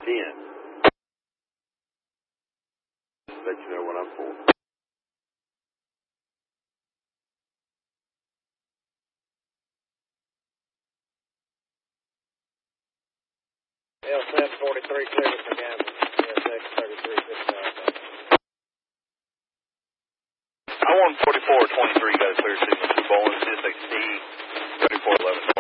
10. Let you know when I'm full. L743 clear for Gamble. CSX 3359. I 14423 got a clear signal to Bowling CSXT 3411.